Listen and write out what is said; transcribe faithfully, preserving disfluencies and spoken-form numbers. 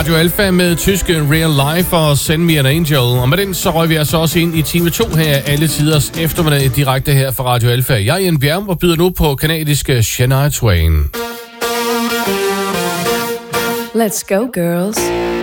Radio Alpha med tyske Real Life og Send Me an Angel. Og med den så røg vi altså også ind i time to her alle tiders eftermiddag direkte her fra Radio Alpha. Jeg er Ian Bjerg og byder nu på kanadiske Shania Twain. Let's go, girls.